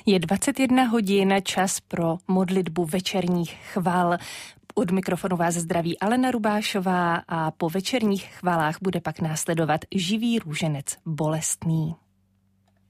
Je 21 hodin, čas pro modlitbu večerních chval. Od mikrofonu vás zdraví Alena Rubášová a po večerních chvalách bude pak následovat živý růženec bolestný.